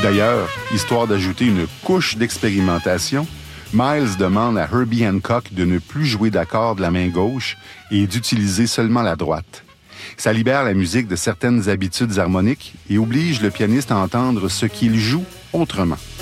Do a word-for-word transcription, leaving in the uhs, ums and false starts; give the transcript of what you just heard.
D'ailleurs, histoire d'ajouter une couche d'expérimentation, Miles demande à Herbie Hancock de ne plus jouer d'accords de la main gauche et d'utiliser seulement la droite. Ça libère la musique de certaines habitudes harmoniques et oblige le pianiste à entendre ce qu'il joue autrement.